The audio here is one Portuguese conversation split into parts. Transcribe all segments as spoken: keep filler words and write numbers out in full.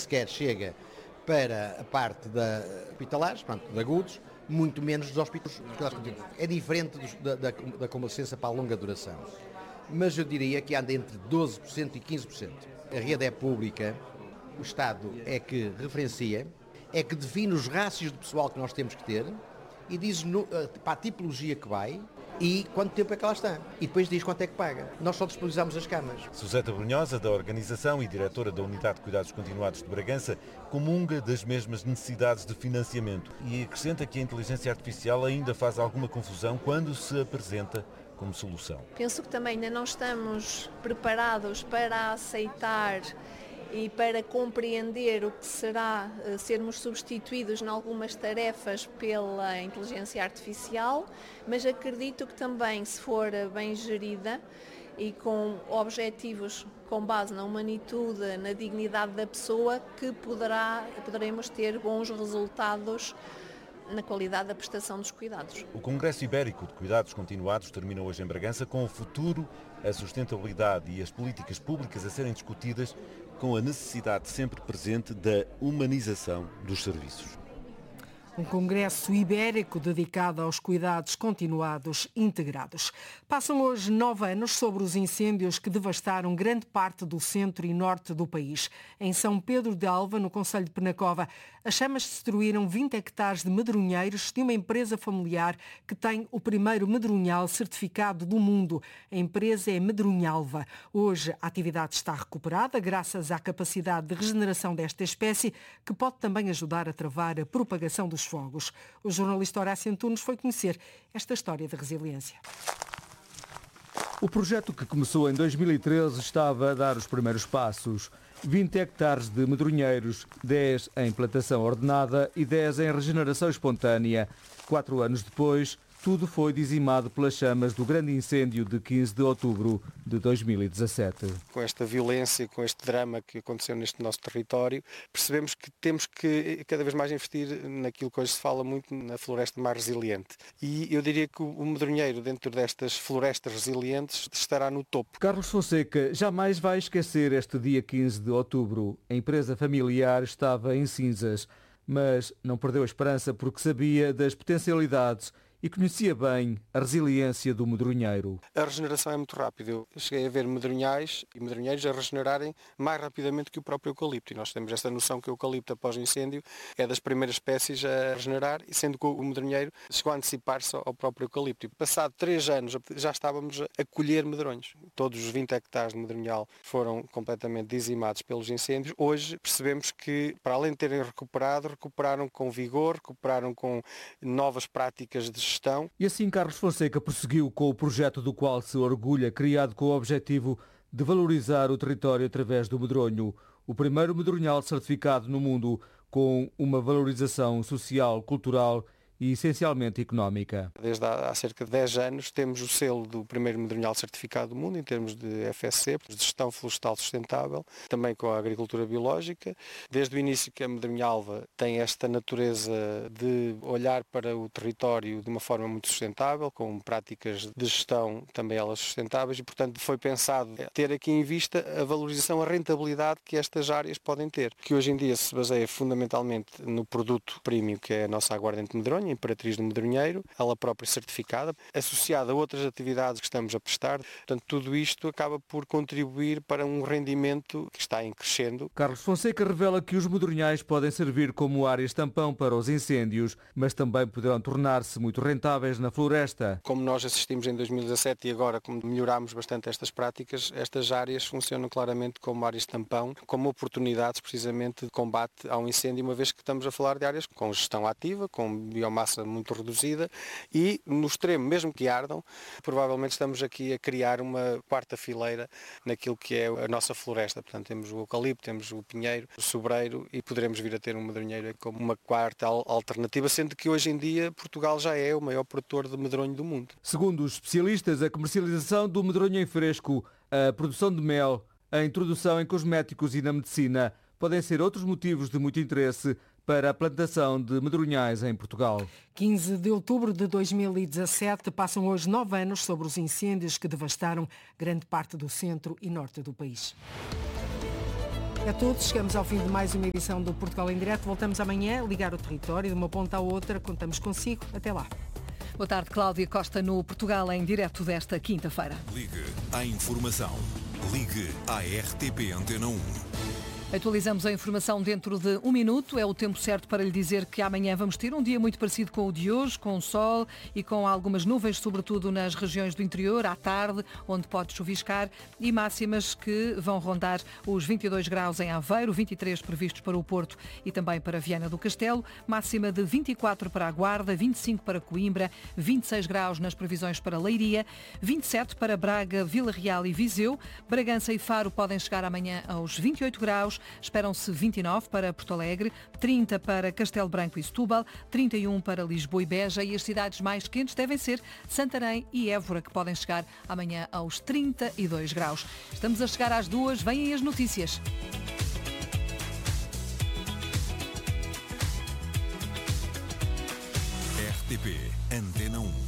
sequer chega para a parte da hospitalares, portanto, de agudos, muito menos dos hospitais. É diferente dos, da, da, da convalescença para a longa duração. Mas eu diria que anda entre doze por cento e quinze por cento. A rede é pública, o Estado é que referencia, é que define os rácios de pessoal que nós temos que ter e diz no, para a tipologia que vai e quanto tempo é que ela está. E depois diz quanto é que paga. Nós só disponibilizamos as camas. Suseta Brunhosa, da organização e diretora da Unidade de Cuidados Continuados de Bragança, comunga das mesmas necessidades de financiamento e acrescenta que a inteligência artificial ainda faz alguma confusão quando se apresenta como solução. Penso que também ainda não estamos preparados para aceitar e para compreender o que será uh, sermos substituídos em algumas tarefas pela inteligência artificial, mas acredito que também, se for bem gerida e com objetivos com base na humanitude, na dignidade da pessoa, que poderá, poderemos ter bons resultados na qualidade da prestação dos cuidados. O Congresso Ibérico de Cuidados Continuados termina hoje em Bragança com o futuro, a sustentabilidade e as políticas públicas a serem discutidas, com a necessidade sempre presente da humanização dos serviços. Um congresso ibérico dedicado aos cuidados continuados integrados. Passam hoje nove anos sobre os incêndios que devastaram grande parte do centro e norte do país. Em São Pedro de Alva, no concelho de Penacova, as chamas destruíram vinte hectares de medronheiros de uma empresa familiar que tem o primeiro medronhal certificado do mundo. A empresa é Medronhalva. Hoje a atividade está recuperada graças à capacidade de regeneração desta espécie, que pode também ajudar a travar a propagação dos fogos. O jornalista Horácio Antunes foi conhecer esta história de resiliência. O projeto, que começou em dois mil e treze, estava a dar os primeiros passos. vinte hectares de medronheiros, dez em plantação ordenada e dez em regeneração espontânea. Quatro anos depois, tudo foi dizimado pelas chamas do grande incêndio de quinze de outubro de dois mil e dezassete. Com esta violência, com este drama que aconteceu neste nosso território, percebemos que temos que cada vez mais investir naquilo que hoje se fala muito, na floresta mais resiliente. E eu diria que o medronheiro, dentro destas florestas resilientes, estará no topo. Carlos Fonseca jamais vai esquecer este dia quinze de outubro. A empresa familiar estava em cinzas, mas não perdeu a esperança porque sabia das potencialidades e conhecia bem a resiliência do medronheiro. A regeneração é muito rápida. Eu cheguei a ver medronhais e medronheiros a regenerarem mais rapidamente que o próprio eucalipto. E nós temos esta noção que o eucalipto, após o incêndio, é das primeiras espécies a regenerar, sendo que o medronheiro chegou a antecipar-se ao próprio eucalipto. E passado três anos já estávamos a colher medronhos. Todos os vinte hectares de medronhal foram completamente dizimados pelos incêndios. Hoje percebemos que, para além de terem recuperado, recuperaram com vigor, recuperaram com novas práticas de gestão. E assim Carlos Fonseca prosseguiu com o projeto do qual se orgulha, criado com o objetivo de valorizar o território através do medronho, o primeiro medronhal certificado no mundo com uma valorização social, cultural e essencialmente económica. Desde há, há cerca de dez anos temos o selo do primeiro medronhal certificado do mundo em termos de F S C, de gestão florestal sustentável, também com a agricultura biológica. Desde o início que a Medronhalva tem esta natureza de olhar para o território de uma forma muito sustentável, com práticas de gestão também elas sustentáveis, e portanto foi pensado ter aqui em vista a valorização, a rentabilidade que estas áreas podem ter, que hoje em dia se baseia fundamentalmente no produto premium que é a nossa aguardente medronha, a Imperatriz do Medronheiro, ela própria certificada, associada a outras atividades que estamos a prestar. Portanto, tudo isto acaba por contribuir para um rendimento que está em crescendo. Carlos Fonseca revela que os medronhais podem servir como áreas tampão para os incêndios, mas também poderão tornar-se muito rentáveis na floresta. Como nós assistimos em dois mil e dezassete e agora, como melhorámos bastante estas práticas, estas áreas funcionam claramente como áreas tampão, como oportunidades precisamente de combate ao incêndio, uma vez que estamos a falar de áreas com gestão ativa, com biomassa massa muito reduzida e no extremo, mesmo que ardam, provavelmente estamos aqui a criar uma quarta fileira naquilo que é a nossa floresta. Portanto, temos o eucalipto, temos o pinheiro, o sobreiro e poderemos vir a ter um medronheiro como uma quarta alternativa, sendo que hoje em dia Portugal já é o maior produtor de medronho do mundo. Segundo os especialistas, a comercialização do medronho em fresco, a produção de mel, a introdução em cosméticos e na medicina podem ser outros motivos de muito interesse para a plantação de medronhais em Portugal. quinze de outubro de dois mil e dezassete, passam hoje nove anos sobre os incêndios que devastaram grande parte do centro e norte do país. É tudo, chegamos ao fim de mais uma edição do Portugal em Direto. Voltamos amanhã a ligar o território de uma ponta à outra. Contamos consigo. Até lá. Boa tarde, Cláudia Costa, no Portugal em Direto desta quinta-feira. Ligue à informação. Ligue à R T P Antena um. Atualizamos a informação dentro de um minuto. É o tempo certo para lhe dizer que amanhã vamos ter um dia muito parecido com o de hoje, com sol e com algumas nuvens, sobretudo nas regiões do interior, à tarde, onde pode chuviscar, e máximas que vão rondar os vinte e dois graus em Aveiro, vinte e três previstos para o Porto e também para Viana do Castelo, máxima de vinte e quatro para a Guarda, vinte e cinco para Coimbra, vinte e seis graus nas previsões para Leiria, vinte e sete para Braga, Vila Real e Viseu. Bragança e Faro podem chegar amanhã aos vinte e oito graus. Esperam-se vinte e nove para Porto Alegre, trinta para Castelo Branco e Setúbal, trinta e um para Lisboa e Beja, e as cidades mais quentes devem ser Santarém e Évora, que podem chegar amanhã aos trinta e dois graus. Estamos a chegar às duas, vêm aí as notícias. R T P Antena um.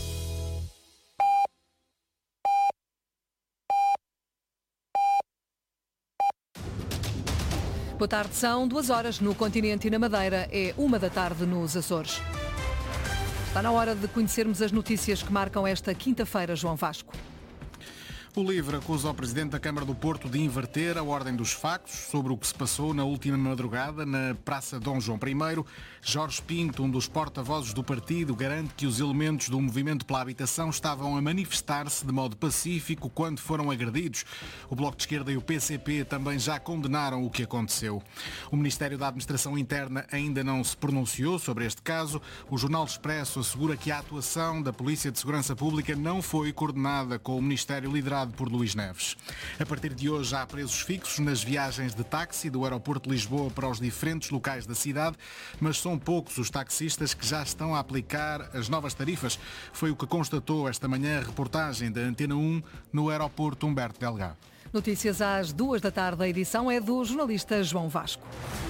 Boa tarde, são duas horas no continente e na Madeira, é uma da tarde nos Açores. Está na hora de conhecermos as notícias que marcam esta quinta-feira, João Vasco. O LIVRE acusa o Presidente da Câmara do Porto de inverter a ordem dos factos sobre o que se passou na última madrugada na Praça Dom João I. Jorge Pinto, um dos porta-vozes do partido, garante que os elementos do movimento pela habitação estavam a manifestar-se de modo pacífico quando foram agredidos. O Bloco de Esquerda e o P C P também já condenaram o que aconteceu. O Ministério da Administração Interna ainda não se pronunciou sobre este caso. O Jornal Expresso assegura que a atuação da Polícia de Segurança Pública não foi coordenada com o Ministério liderado por Luís Neves. A partir de hoje há preços fixos nas viagens de táxi do aeroporto de Lisboa para os diferentes locais da cidade, mas são poucos os taxistas que já estão a aplicar as novas tarifas. Foi o que constatou esta manhã a reportagem da Antena um no aeroporto Humberto Delgado. Notícias às duas da tarde. A edição é do jornalista João Vasco.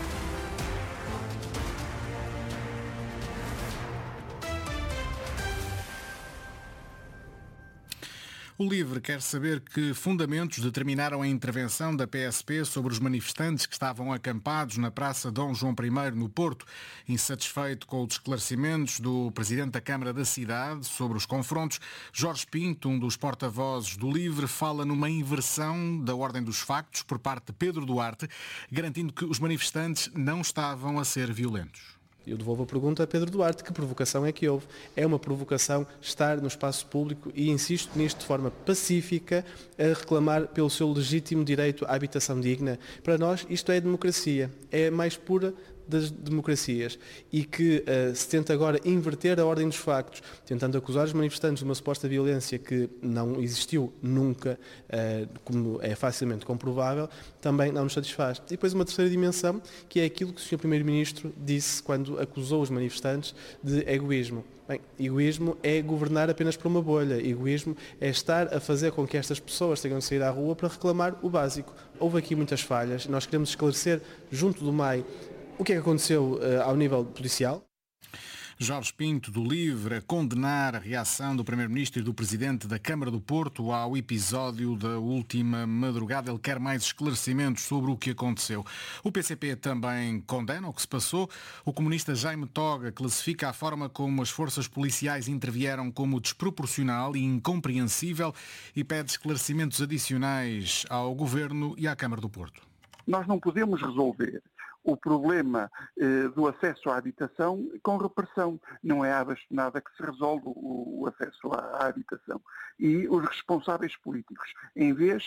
O LIVRE quer saber que fundamentos determinaram a intervenção da P S P sobre os manifestantes que estavam acampados na Praça Dom João I, no Porto. Insatisfeito com os esclarecimentos do Presidente da Câmara da cidade sobre os confrontos, Jorge Pinto, um dos porta-vozes do LIVRE, fala numa inversão da ordem dos factos por parte de Pedro Duarte, garantindo que os manifestantes não estavam a ser violentos. Eu devolvo a pergunta a Pedro Duarte, que provocação é que houve? É uma provocação estar no espaço público e insisto nisto de forma pacífica a reclamar pelo seu legítimo direito à habitação digna. Para nós isto é democracia, é a mais pura das democracias e que uh, se tenta agora inverter a ordem dos factos, tentando acusar os manifestantes de uma suposta violência que não existiu nunca, uh, como é facilmente comprovável, também não nos satisfaz. E depois uma terceira dimensão, que é aquilo que o senhor Primeiro-Ministro disse quando acusou os manifestantes de egoísmo. Bem, egoísmo é governar apenas por uma bolha. Egoísmo é estar a fazer com que estas pessoas tenham de sair à rua para reclamar o básico. Houve aqui muitas falhas, nós queremos esclarecer junto do M A I o que é que aconteceu uh, ao nível policial. Jorge Pinto, do LIVRE, a condenar a reação do Primeiro-Ministro e do Presidente da Câmara do Porto ao episódio da última madrugada. Ele quer mais esclarecimentos sobre o que aconteceu. O P C P também condena o que se passou. O comunista Jaime Toga classifica a forma como as forças policiais intervieram como desproporcional e incompreensível e pede esclarecimentos adicionais ao Governo e à Câmara do Porto. Nós não podemos resolver o problema eh, do acesso à habitação com repressão. Não é à bastonada que se resolve o, o acesso à, à habitação. E os responsáveis políticos, em vez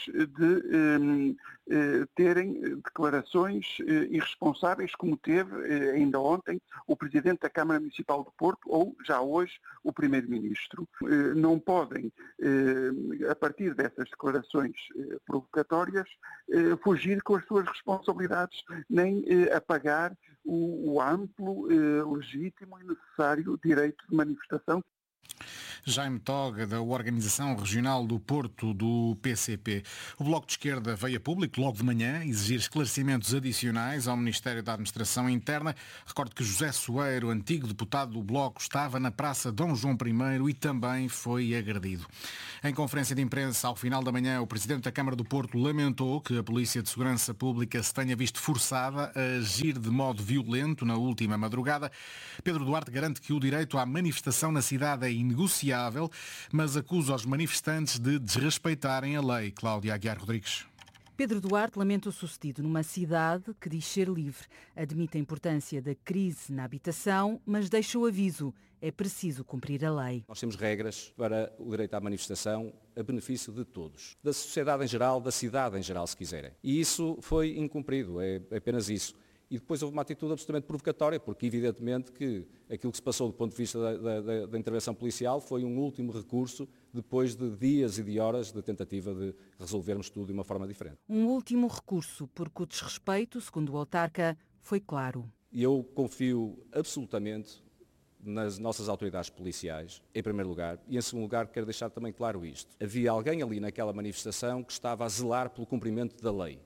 de eh, eh, terem declarações eh, irresponsáveis, como teve eh, ainda ontem o Presidente da Câmara Municipal de Porto ou já hoje o Primeiro-Ministro, eh, não podem, eh, a partir dessas declarações eh, provocatórias, eh, fugir com as suas responsabilidades, nem eh, apagar o, o amplo, eh, legítimo e necessário direito de manifestação. Jaime Toga, da Organização Regional do Porto do P C P. O Bloco de Esquerda veio a público, logo de manhã, exigir esclarecimentos adicionais ao Ministério da Administração Interna. Recordo que José Soeiro, antigo deputado do Bloco, estava na Praça Dom João I e também foi agredido. Em conferência de imprensa, ao final da manhã, o Presidente da Câmara do Porto lamentou que a Polícia de Segurança Pública se tenha visto forçada a agir de modo violento na última madrugada. Pedro Duarte garante que o direito à manifestação na cidade é inegociável, mas acusa os manifestantes de desrespeitarem a lei. Cláudia Aguiar Rodrigues. Pedro Duarte lamenta o sucedido numa cidade que diz ser livre. Admite a importância da crise na habitação, mas deixa o aviso. É preciso cumprir a lei. Nós temos regras para o direito à manifestação a benefício de todos. Da sociedade em geral, da cidade em geral, se quiserem. E isso foi incumprido, é apenas isso. E depois houve uma atitude absolutamente provocatória, porque evidentemente que aquilo que se passou do ponto de vista da, da, da intervenção policial foi um último recurso depois de dias e de horas de tentativa de resolvermos tudo de uma forma diferente. Um último recurso, porque o desrespeito, segundo o autarca, foi claro. E eu confio absolutamente nas nossas autoridades policiais, em primeiro lugar, e em segundo lugar quero deixar também claro isto. Havia alguém ali naquela manifestação que estava a zelar pelo cumprimento da lei.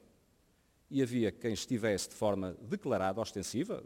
E havia quem estivesse de forma declarada, ostensiva,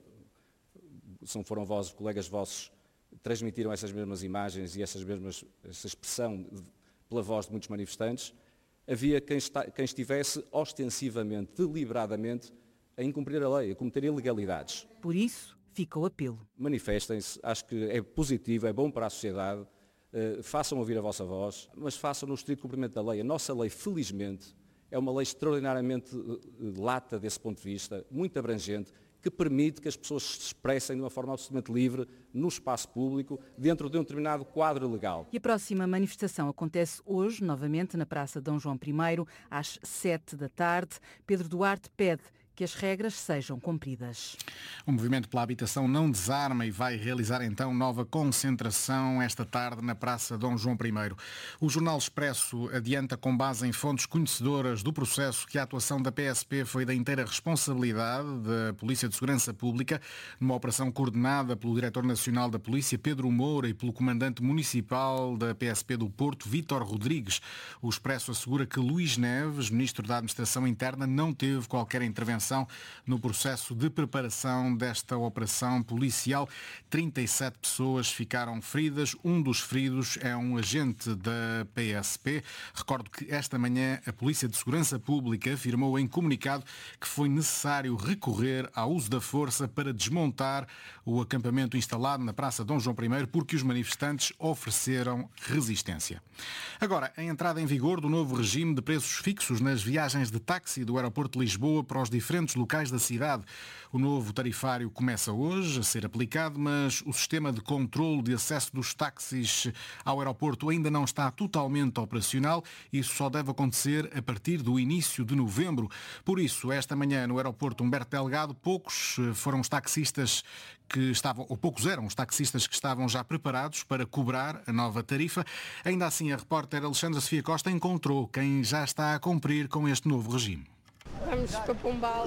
são foram vós, colegas vossos, transmitiram essas mesmas imagens e essas mesmas, essa expressão pela voz de muitos manifestantes, havia quem, está, quem estivesse ostensivamente, deliberadamente, a incumprir a lei, a cometer ilegalidades. Por isso, fica o apelo. Manifestem-se, acho que é positivo, é bom para a sociedade, uh, façam ouvir a vossa voz, mas façam no estrito cumprimento da lei. A nossa lei, felizmente, é uma lei extraordinariamente lata desse ponto de vista, muito abrangente, que permite que as pessoas se expressem de uma forma absolutamente livre no espaço público, dentro de um determinado quadro legal. E a próxima manifestação acontece hoje, novamente, na Praça Dom João I, às sete da tarde. Pedro Duarte pede que as regras sejam cumpridas. O Movimento pela Habitação não desarma e vai realizar então nova concentração esta tarde na Praça Dom João I. O Jornal Expresso adianta, com base em fontes conhecedoras do processo, que a atuação da P S P foi da inteira responsabilidade da Polícia de Segurança Pública, numa operação coordenada pelo Diretor Nacional da Polícia, Pedro Moura, e pelo Comandante Municipal da P S P do Porto, Vítor Rodrigues. O Expresso assegura que Luís Neves, Ministro da Administração Interna, não teve qualquer intervenção no processo de preparação desta operação policial. trinta e sete pessoas ficaram feridas. Um dos feridos é um agente da P S P. Recordo que esta manhã a Polícia de Segurança Pública afirmou em comunicado que foi necessário recorrer ao uso da força para desmontar o acampamento instalado na Praça Dom João I, porque os manifestantes ofereceram resistência. Agora, a entrada em vigor do novo regime de preços fixos nas viagens de táxi do aeroporto de Lisboa para os diferentes locais da cidade. O novo tarifário começa hoje a ser aplicado, mas o sistema de controle de acesso dos táxis ao aeroporto ainda não está totalmente operacional. Isso só deve acontecer a partir do início de novembro. Por isso, esta manhã no aeroporto Humberto Delgado, poucos foram os taxistas que estavam, ou poucos eram os taxistas que estavam já preparados para cobrar a nova tarifa. Ainda assim, a repórter Alexandra Sofia Costa encontrou quem já está a cumprir com este novo regime. Vamos para Pombal.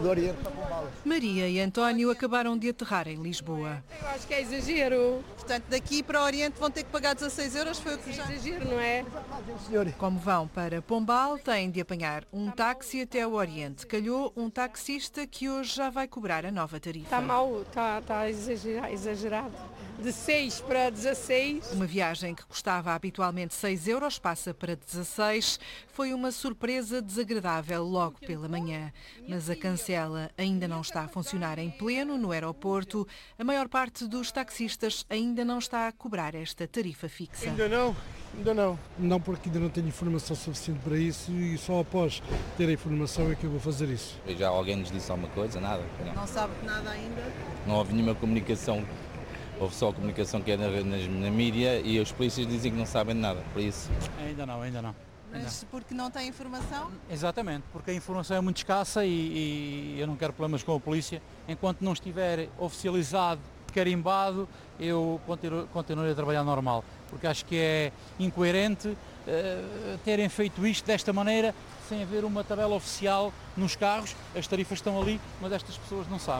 Maria e António acabaram de aterrar em Lisboa. Eu acho que é exagero. Portanto, daqui para o Oriente vão ter que pagar dezasseis euros, foi o que já... É exagero, não é? Como vão para Pombal, têm de apanhar um táxi até o Oriente. Calhou um taxista que hoje já vai cobrar a nova tarifa. Está mal, está, está exagerado. De seis para dezasseis. Uma viagem que custava habitualmente seis euros passa para dezasseis. Foi uma surpresa desagradável logo pela manhã. Mas a cancela ainda não está a funcionar em pleno no aeroporto. A maior parte dos taxistas ainda não está a cobrar esta tarifa fixa. Ainda não, ainda não. Não, porque ainda não tenho informação suficiente para isso e só após ter a informação é que eu vou fazer isso. Já alguém nos disse alguma coisa? Nada? Não, não sabe nada ainda? Não houve nenhuma comunicação. Houve só a comunicação que é na, na, na mídia e os polícias dizem que não sabem nada, por isso. Ainda não, ainda não. Mas porque não tem informação? Exatamente, porque a informação é muito escassa e, e eu não quero problemas com a polícia. Enquanto não estiver oficializado, carimbado, eu continuo, continuo a trabalhar normal, porque acho que é incoerente uh, terem feito isto desta maneira, sem haver uma tabela oficial nos carros. As tarifas estão ali, mas estas pessoas não sabem.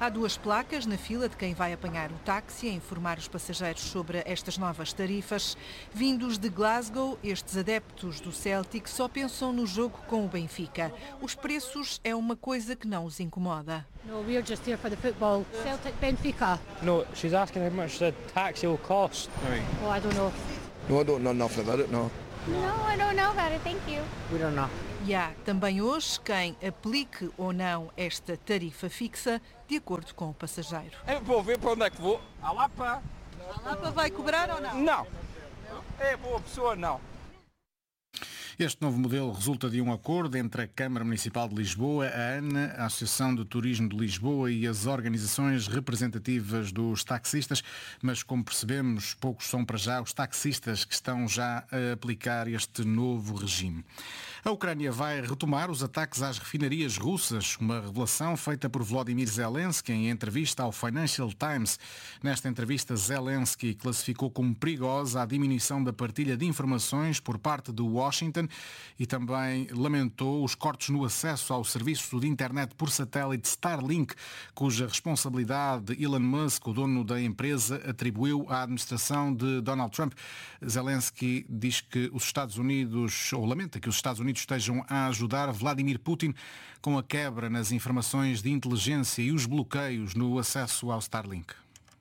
Há duas placas na fila de quem vai apanhar o táxi a informar os passageiros sobre estas novas tarifas. Vindos de Glasgow, estes adeptos do Celtic só pensam no jogo com o Benfica. Os preços é uma coisa que não os incomoda. No, we're just here for the football. Celtic Benfica. No, she's asking how much the taxi will cost. Oh, I don't know. No, I don't know nothing about it, no. No, I don't know about it, thank you. We don't know. E há também hoje quem aplique ou não esta tarifa fixa de acordo com o passageiro. Eu vou ver para onde é que vou. A Lapa. A Lapa vai cobrar ou não? Não. É boa pessoa, não. Este novo modelo resulta de um acordo entre a Câmara Municipal de Lisboa, a ANA, a Associação de Turismo de Lisboa e as organizações representativas dos taxistas, mas como percebemos, poucos são para já os taxistas que estão já a aplicar este novo regime. A Ucrânia vai retomar os ataques às refinarias russas, uma revelação feita por Volodymyr Zelensky em entrevista ao Financial Times. Nesta entrevista, Zelensky classificou como perigosa a diminuição da partilha de informações por parte de Washington e também lamentou os cortes no acesso ao serviço de internet por satélite Starlink, cuja responsabilidade Elon Musk, o dono da empresa, atribuiu à administração de Donald Trump. Zelensky diz que os Estados Unidos, ou lamenta que os Estados Unidos estejam a ajudar Vladimir Putin com a quebra nas informações de inteligência e os bloqueios no acesso ao Starlink.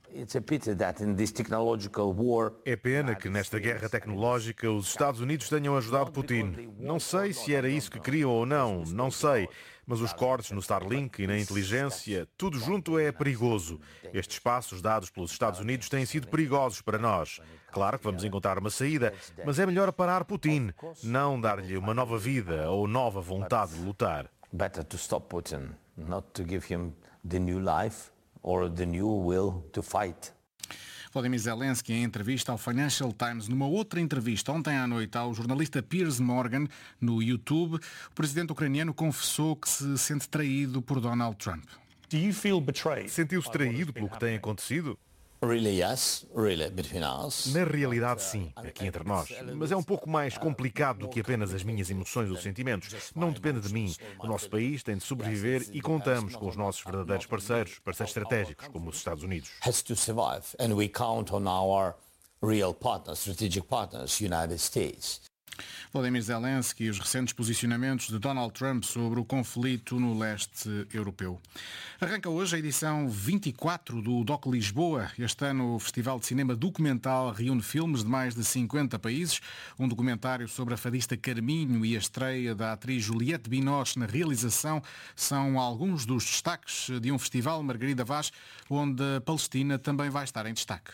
É pena que nesta guerra tecnológica os Estados Unidos tenham ajudado Putin. Não sei se era isso que queriam ou não, não sei. Mas os cortes no Starlink e na inteligência, tudo junto é perigoso. Estes passos dados pelos Estados Unidos têm sido perigosos para nós. Claro que vamos encontrar uma saída, mas é melhor parar Putin, não dar-lhe uma nova vida ou nova vontade de lutar. Better to stop Putin, not to give him the new life or the new will to fight. Volodymyr Zelensky em entrevista ao Financial Times. Numa outra entrevista ontem à noite ao jornalista Piers Morgan no YouTube, o presidente ucraniano confessou que se sente traído por Donald Trump. Sentiu-se traído pelo que tem acontecido? Really, yes. Really, between us. Na realidade, sim, aqui entre nós. Mas é um pouco mais complicado do que apenas as minhas emoções ou sentimentos. Não depende de mim. O nosso país tem de sobreviver e contamos com os nossos verdadeiros parceiros, parceiros estratégicos, como os Estados Unidos. Has to survive, and we count on our real partners, strategic partners, United States. Volodymyr Zelensky e os recentes posicionamentos de Donald Trump sobre o conflito no leste europeu. Arranca hoje a edição vinte e quatro do D O C Lisboa. Este ano o Festival de Cinema Documental reúne filmes de mais de cinquenta países. Um documentário sobre a fadista Carminho e a estreia da atriz Juliette Binoche na realização são alguns dos destaques de um festival, Margarida Vaz, onde a Palestina também vai estar em destaque.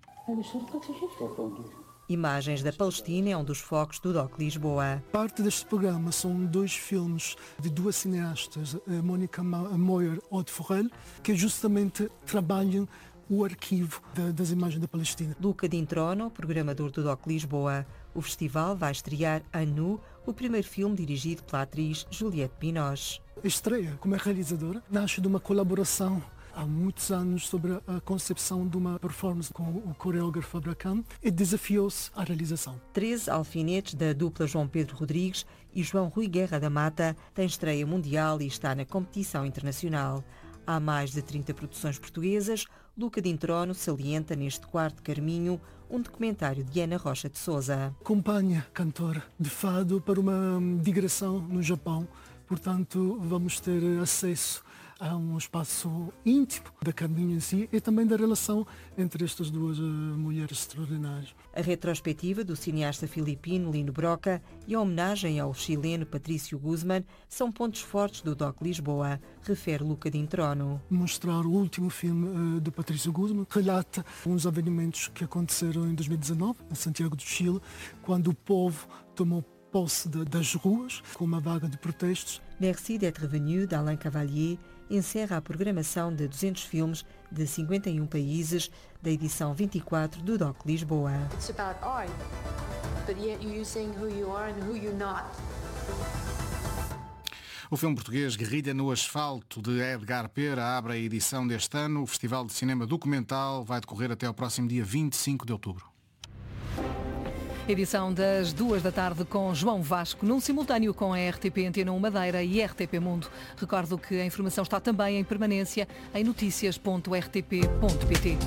Imagens da Palestina é um dos focos do D O C Lisboa. Parte deste programa são dois filmes de duas cineastas, a Mónica Moyer e Aude Forel, que justamente trabalham o arquivo das imagens da Palestina. Luca D'introno, programador do D O C Lisboa. O festival vai estrear Anu, o primeiro filme dirigido pela atriz Juliette Binoche. A estreia como realizadora nasce de uma colaboração há muitos anos sobre a concepção de uma performance com o coreógrafo Abraham e desafiou-se à realização. treze alfinetes da dupla João Pedro Rodrigues e João Rui Guerra da Mata têm estreia mundial e está na competição internacional. Há mais de trinta produções portuguesas. Luca D'introno salienta neste quarto Carminho um documentário de Ana Rocha de Sousa. Acompanha cantora de fado para uma digressão no Japão. Portanto, vamos ter acesso a um espaço íntimo da Carminho em si e também da relação entre estas duas uh, mulheres extraordinárias. A retrospectiva do cineasta filipino Lino Broca e a homenagem ao chileno Patrício Guzmán são pontos fortes do D O C Lisboa, refere Luca D'introno. Mostrar o último filme uh, do Patrício Guzmán relata uns avenimentos que aconteceram em dois mil e dezanove, em Santiago do Chile, quando o povo tomou posse de, das ruas, com uma vaga de protestos. Merci d'être venu, d'Alain Cavalier, encerra a programação de duzentos filmes de cinquenta e um países da edição vinte e quatro do D O C Lisboa. It's about art, but yet you're saying who you are and who you're not. O filme português Guerrilha no Asfalto, de Edgar Pera, abre a edição deste ano. O Festival de Cinema Documental vai decorrer até ao próximo dia vinte e cinco de outubro. Edição das duas da tarde com João Vasco, num simultâneo com a R T P Antena um Madeira e R T P Mundo. Recordo que a informação está também em permanência em notícias ponto r t p ponto p t.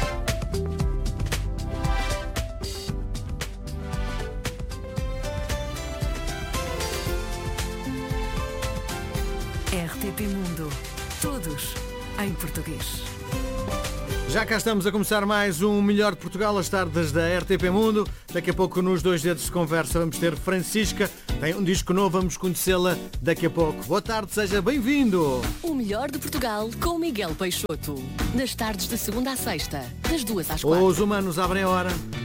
R T P Mundo. Todos em português. Já cá estamos a começar mais um Melhor de Portugal, as tardes da R T P Mundo. Daqui a pouco nos Dois Dedos de Conversa vamos ter Francisca. Tem um disco novo, vamos conhecê-la daqui a pouco. Boa tarde, seja bem-vindo. O Melhor de Portugal com Miguel Peixoto. Nas tardes de segunda a sexta, das duas às quatro. Os humanos abrem a hora.